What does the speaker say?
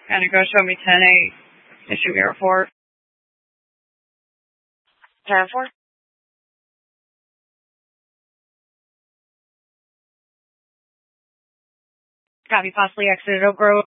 And go show me 10-8. Issue me a report. 10-4. Copy, possibly exited Oak Grove.